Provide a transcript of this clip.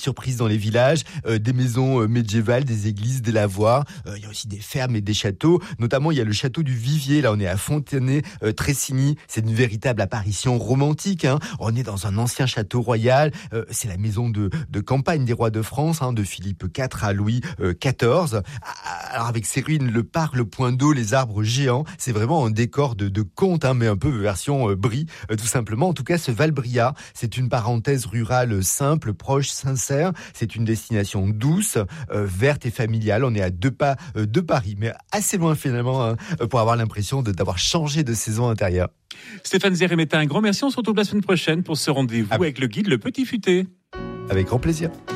surprises dans les villages, des maisons médiévales, des églises, des lavoirs. Il y a aussi des fermes et des châteaux. Notamment, il y a le château du Vivier. Là, on est à Fontenay-Tressigny. C'est une véritable apparition romantique. On est dans un ancien château royal. C'est la maison de campagne des rois de France, de Philippe IV à Louis XIV. Alors, avec ses ruines, le parc, le point d'eau, les arbres géants, c'est vraiment un décor de conte, mais un peu version Brie, tout simplement. En tout cas, ce Val-Briard, c'est une parenthèse rurale simple, proche, sincère. C'est une destination douce, verte et familiale. On est à 2 pas de Paris, mais assez loin finalement pour avoir l'impression d'avoir changé de saison intérieure. Stéphane Zéréméta, un grand merci. On se retrouve la semaine prochaine pour ce rendez-vous avec le guide Le Petit Futé. Avec grand plaisir.